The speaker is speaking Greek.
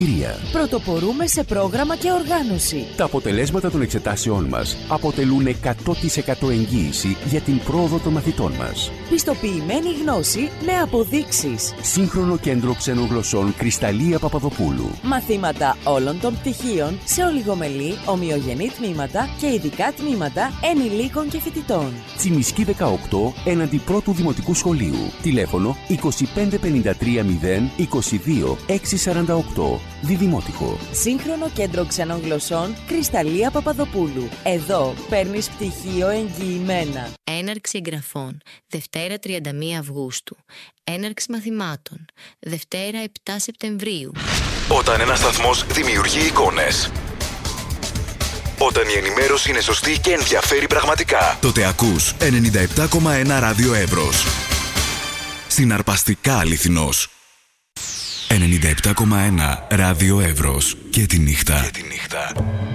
Πρωτοπορούμε σε πρόγραμμα και οργάνωση. Τα αποτελέσματα των εξετάσεών μας αποτελούν 100% εγγύηση για την πρόοδο των μαθητών μας. Πιστοποιημένη γνώση με αποδείξεις. Σύγχρονο κέντρο ξένων γλωσσών Κρυσταλλία Παπαδοπούλου. Μαθήματα όλων των πτυχίων σε ολιγομελή, ομοιογενή τμήματα και ειδικά τμήματα ενηλίκων και φοιτητών. Τσιμισκή 18, έναντι πρώτου δημοτικού σχολείου. Τηλέφωνο 25530 22 648. Διδημότυχο. Σύγχρονο κέντρο ξένων γλωσσών Κρυσταλλία Παπαδοπούλου. Εδώ παίρνεις πτυχίο εγγυημένα. Έναρξη εγγραφών Δευτέρα 31 Αυγούστου. Έναρξη μαθημάτων Δευτέρα 7 Σεπτεμβρίου. Όταν ένας σταθμός δημιουργεί εικόνες, όταν η ενημέρωση είναι σωστή και ενδιαφέρει πραγματικά, τότε ακούς 97,1 Ράδιο Εύρος. Συναρπαστικά αληθινός. 97,1 Ράδιο Εύρος. Και τη νύχτα.